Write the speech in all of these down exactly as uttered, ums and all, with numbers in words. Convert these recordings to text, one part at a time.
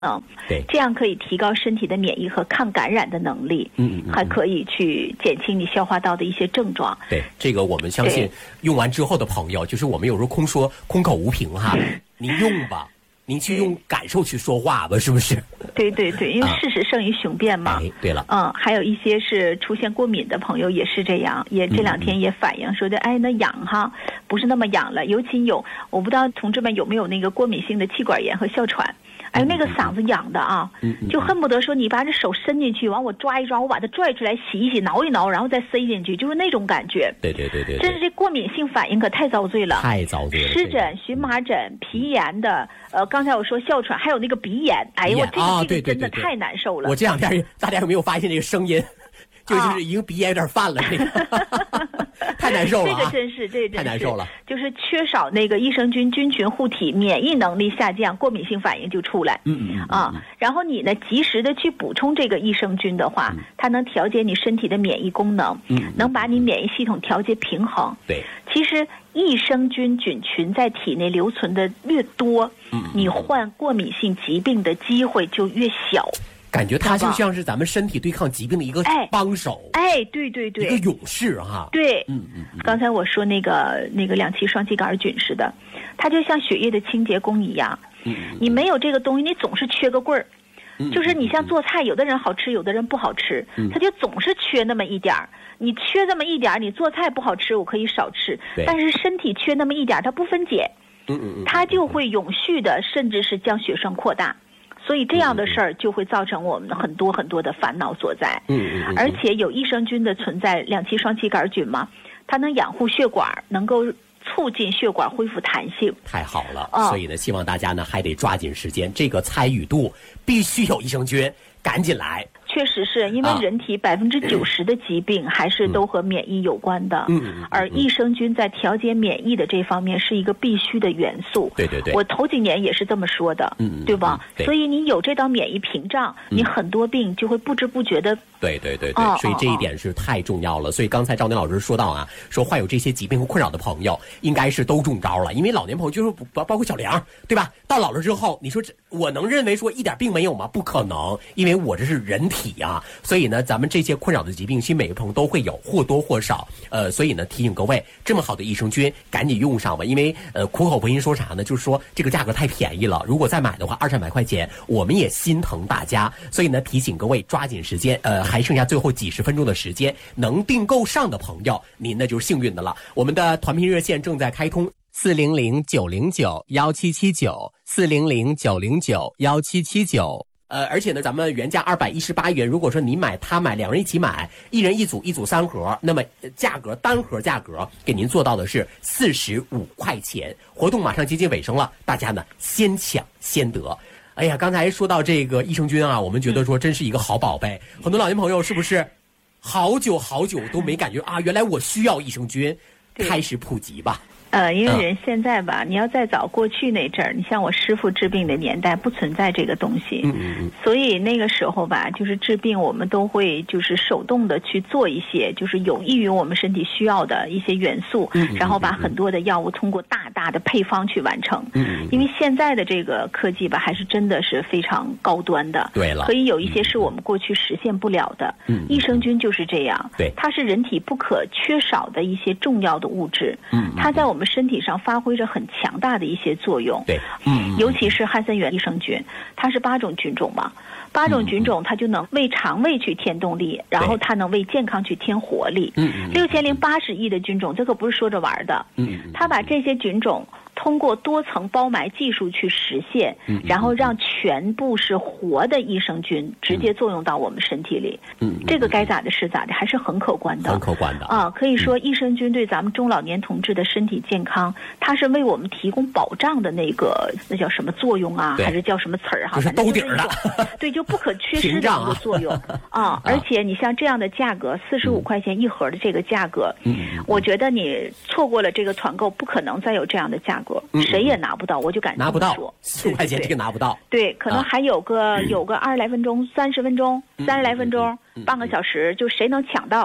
能， 对， 这样可以提高身体的免疫和抗感染的能力， 嗯嗯嗯， 还可以去减轻你消化道的一些症状。 对，这个我们相信用完之后的朋友，就是我们有时候空说空口无凭哈，您用吧。您去用感受去说话吧，是不是？ 对对对，因为事实胜于雄辩嘛。 哎，对了， 嗯，还有一些是出现过敏的朋友也是这样，也这两天也反映说的，哎，那痒哈，不是那么痒了，尤其有，我不知道同志们有没有那个过敏性的气管炎和哮喘。哎，那个嗓子痒的啊，就恨不得说你把这手伸进去，完我抓一抓，我把它拽出来洗一洗，挠一挠，然后再塞进去，就是那种感觉。 对对对对， 真是这过敏性反应可太遭罪了， 太遭罪了。 湿疹、荨麻疹、皮炎的，呃，刚才我说哮喘，还有那个鼻炎，哎呦，我这个、 啊、 这个真的太难受了。 我这两天大家有没有发现这个声音？就就是已经鼻炎有点犯了，这个太难受了、啊。 这个真是，这个真是太难受了。 就是缺少那个益生菌菌群护体，免疫能力下降，过敏性反应就出来。 嗯嗯嗯啊，然后你呢，及时的去补充这个益生菌的话，嗯、它能调节你身体的免疫功能， 嗯， 能把你免疫系统调节平衡。 对， 其实益生菌菌群在体内留存的越多， 嗯， 你患过敏性疾病的机会就越小。 感觉它就像是咱们身体对抗疾病的一个帮手， 哎，哎对对对， 一个勇士哈。 对， 嗯嗯嗯。 刚才我说那个那个两期双歧杆菌似的，它就像血液的清洁工一样。 嗯嗯。 你没有这个东西，你总是缺个棍儿。 嗯。 就是你像做菜，有的人好吃，有的人不好吃， 嗯、 它就总是缺那么一点儿。你缺这么一点儿，你做菜不好吃，我可以少吃，但是身体缺那么一点儿，它不分解， 嗯嗯嗯， 它就会永续的，甚至是将血栓扩大。所以这样的事儿就会造成我们很多很多的烦恼所在。 嗯嗯嗯。 而且有益生菌的存在，两期双歧杆菌嘛，它能养护血管，能够促进血管恢复弹性。 太好了， 哦、 所以呢，希望大家呢还得抓紧时间，这个参与度必须有益生菌，赶紧来。 确实是因为人体百分之九十的疾病还是都和免疫有关的， 嗯嗯， 而益生菌在调节免疫的这方面是一个必须的元素。 对对对， 我头几年也是这么说的， 嗯， 对吧？ 对， 所以你有这道免疫屏障， 嗯、 你很多病就会不知不觉的。 对对对对， 哦、 所以这一点是太重要了。哦、所以刚才赵宁老师说到啊，说患有这些疾病和困扰的朋友，应该是都中招了，因为老年朋友就是包包括小梁，对吧？到老了之后，你说这我能认为说一点病没有吗？不可能，因为我这是人体啊，所以。所以呢，咱们这些困扰的疾病，其实每个朋友都会有，或多或少。呃，所以呢，提醒各位，这么好的益生菌，赶紧用上吧。因为呃，苦口婆心说啥呢？就是说这个价格太便宜了，如果再买的话，二三百块钱，我们也心疼大家。所以呢，提醒各位抓紧时间。呃，还剩下最后几十分钟的时间，能订购上的朋友，您呢就是幸运的了。我们的团评热线正在开通。四零零九零九幺七七九，四零零九零九幺七七九。呃，而且呢，咱们原价二百一十八元，如果说你买他买，两人一起买，一人一组，一组三盒，那么价格单盒价格给您做到的是四十五块钱。活动马上接近尾声了，大家呢先抢先得。哎呀，刚才说到这个益生菌啊，我们觉得说真是一个好宝贝。很多老年朋友是不是好久好久都没感觉啊？原来我需要益生菌，开始普及吧。 呃，因为人现在吧，嗯、你要再早过去那阵儿，你像我师父治病的年代，不存在这个东西， 嗯嗯嗯， 所以那个时候吧，就是治病我们都会就是手动的去做一些，就是有益于我们身体需要的一些元素， 嗯嗯嗯嗯， 然后把很多的药物通过大大的配方去完成， 嗯嗯嗯， 因为现在的这个科技吧，还是真的是非常高端的， 对了， 可以有一些是我们过去实现不了的， 嗯嗯嗯， 益生菌就是这样， 对， 它是人体不可缺少的一些重要的物质， 嗯嗯嗯， 它在我们身体上发挥着很强大的一些作用， 对，嗯， 尤其是汉森源益生菌，它是八种菌种嘛，八种菌种它就能为肠胃去添动力，然后它能为健康去添活力。 嗯， 六千零八十亿的菌种，这可不是说着玩的。 嗯， 它把这些菌种通过多层包埋技术去实现，然后让全部是活的益生菌直接作用到我们身体里。 嗯， 这个该咋的是咋的，还是很可观的。 很可观的啊！可以说，益生菌对咱们中老年同志的身体健康，它是为我们提供保障的那个，那叫什么作用啊？还是叫什么词儿哈？ 就是兜底儿的。 对，就不可缺失的一个作用啊！而且你像这样的价格，四十五块钱一盒的这个价格， 嗯， 我觉得你错过了这个团购，不可能再有这样的价格。嗯、谁也拿不到，我就敢拿不到， 四十块钱这个拿不到。 对，可能还有个、啊、有个二十来分钟、三十分钟、三十来分钟、 嗯、 半个小时，就谁能抢到，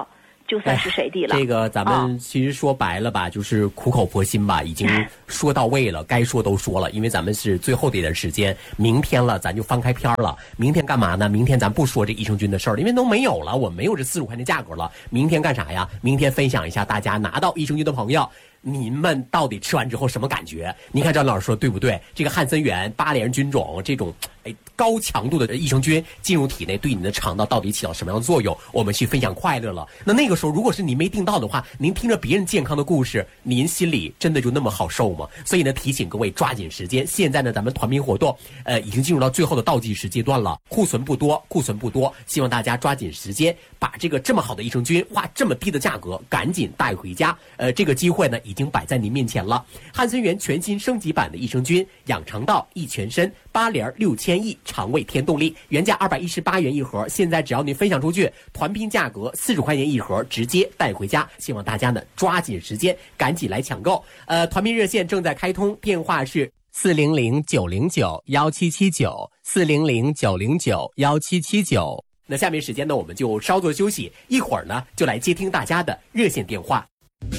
就算是谁的了。 哎、这个咱们其实说白了吧，哦、就是苦口婆心吧，已经说到位了，该说都说了。因为咱们是最后的一点时间，明天了，咱就翻开篇了。明天干嘛呢？明天咱不说这益生菌的事儿，因为都没有了，我没有这四十块钱价格了。明天干啥呀？明天分享一下大家拿到益生菌的朋友，您们到底吃完之后什么感觉？您看张老师说对不对？这个汉森源、巴联菌种这种哎高强度的益生菌进入体内，对你的肠道到底起到什么样的作用？我们去分享快乐了。那那个时候，如果是您没订到的话，您听着别人健康的故事，您心里真的就那么好受吗？所以呢，提醒各位抓紧时间。现在呢，咱们团评活动呃已经进入到最后的倒计时阶段了，库存不多，库存不多，希望大家抓紧时间，把这个这么好的益生菌，花这么低的价格，赶紧带回家。呃，这个机会呢，已经摆在您面前了。汉森源全新升级版的益生菌，养肠道、益全身，八联六千亿，肠胃添动力，原价二百一十八元一盒，现在只要您分享出去，团拼价格四十块钱一盒，直接带回家。希望大家呢抓紧时间，赶紧来抢购。呃，团拼热线正在开通，电话是四零零九零九幺七七九四零零九零九幺七七九。那下面时间呢，我们就稍作休息，一会儿呢就来接听大家的热线电话。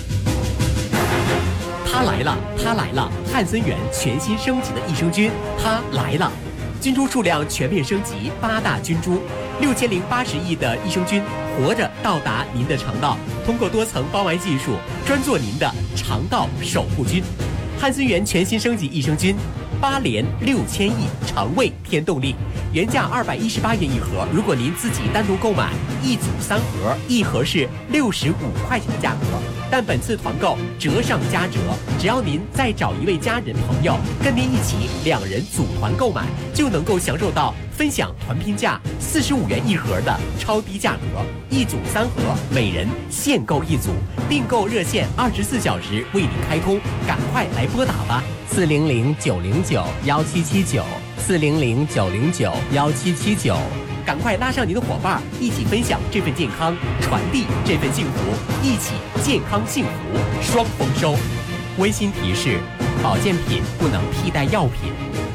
它来了，它来了！汉森源全新升级的益生菌，它来了！菌株数量全面升级，八大菌株，六千零八十亿的益生菌，活着到达您的肠道，通过多层包埋技术，专做您的肠道守护菌。汉森源全新升级益生菌，八联六千亿，肠胃添动力，原价二百一十八元一盒，如果您自己单独购买，一组三盒，一盒是六十五块钱的价格。但本次团购折上加折，只要您再找一位家人朋友跟您一起，两人组团购买，就能够享受到分享团拼价四十五元一盒的超低价格，一组三盒，每人限购一组。订购热线二十四小时为您开通，赶快来拨打吧！四零零九零九幺七七九，四零零九零九幺七七九。赶快拉上您的伙伴，一起分享这份健康，传递这份幸福，一起健康幸福双丰收。温馨提示：保健品不能替代药品。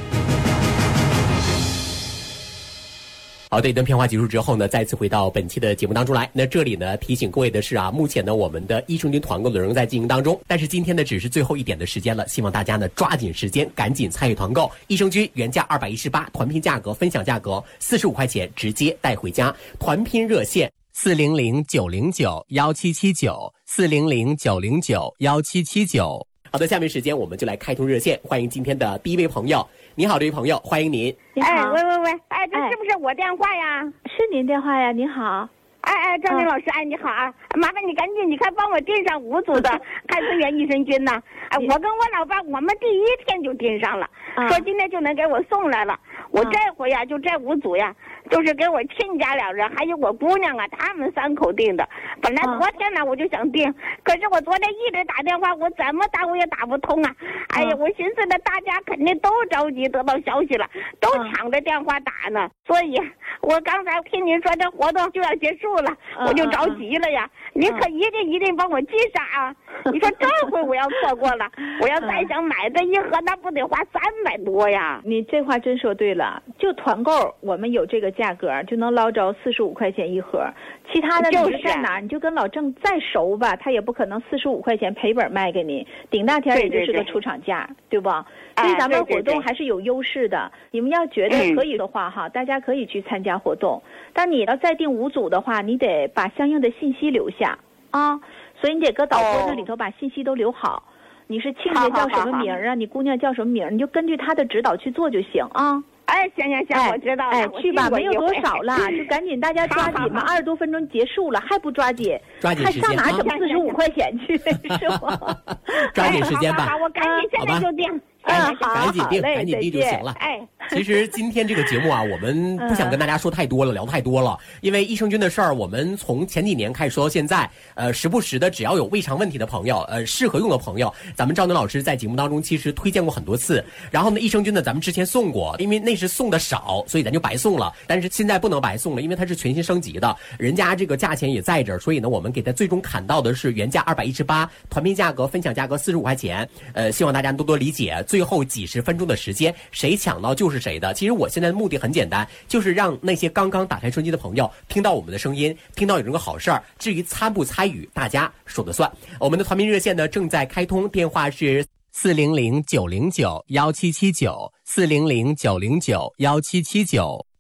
好的，一段片花结束之后呢，再次回到本期的节目当中来。那这里呢，提醒各位的是啊，目前呢，我们的益生菌团购的仍在进行当中，但是今天呢，只是最后一点的时间了，希望大家呢抓紧时间，赶紧参与团购。益生菌原价二百一十八，团拼价格分享价格四十五块钱，直接带回家。团拼热线四零零九零九幺七七九，四零零九零九幺七七九。好的，下面时间我们就来开通热线，欢迎今天的第一位朋友。你好，这位朋友，欢迎您。 哎，喂喂喂，哎，这是不是我电话呀？ 是您电话呀，您好。 哎哎，张明老师，哎，你好啊，麻烦你赶紧，你看帮我订上五组的汉森源益生菌呐。哎，我跟我老伴，我们第一天就订上了，说今天就能给我送来了。我这回呀，就这五组呀，就是给我亲家两人，还有我姑娘啊，他们三口订的。本来昨天呢，我就想订，可是我昨天一直打电话，我怎么打我也打不通啊。哎呀，我寻思呢，大家肯定都着急得到消息了，都抢着电话打呢。所以，我刚才听您说这活动就要结束了，我就着急了呀。您可一定一定帮我记上啊！你说这回我要错过了，我要再想买这一盒，那不得花三百多呀？ 你这话真说对了，就团购我们有这个价格，就能捞着四十五块钱一盒。其他的你是在哪儿？你就跟老郑再熟吧，他也不可能四十五块钱赔本卖给你，顶大天也就是个出厂价， 对, 对, 对, 对不？所以咱们活动还是有优势的。哎、对对对，你们要觉得可以的话哈、嗯，大家可以去参加活动。但你要再订五组的话，你得把相应的信息留下啊。所以你得搁导播那里头把信息都留好。哦、你是亲家叫什么名啊？你姑娘叫什么名？你就根据他的指导去做就行啊。 哎，行行行，我知道了。 哎，去吧，没有多少了，就赶紧大家抓紧吧。二十多分钟结束了，还不抓紧？ 抓紧时间， 还上哪整四十五块钱去？是吗？ 抓紧时间吧。 好，我赶紧现在就定。 嗯，好， 赶紧定，赶紧定就行了。 哎， 其实今天这个节目啊，我们不想跟大家说太多了，聊太多了，因为益生菌的事儿，我们从前几年开始说到现在，呃，时不时的，只要有胃肠问题的朋友，呃，适合用的朋友，咱们赵能老师在节目当中其实推荐过很多次。然后呢，益生菌呢，咱们之前送过，因为那是送的少，所以咱就白送了。但是现在不能白送了，因为它是全新升级的，人家这个价钱也在这儿，所以呢，我们给它最终砍到的是原价二百一十八，团拼价格、分享价格四十五块钱。呃，希望大家多多理解。 最后几十分钟的时间，谁抢到就是谁的。其实我现在的目的很简单，就是让那些刚刚打开收音机的朋友听到我们的声音，听到有这个好事儿。至于参不参与，大家说了算。我们的团民热线呢正在开通，电话是四零零九零九幺七七九，四零零九零九幺七七九。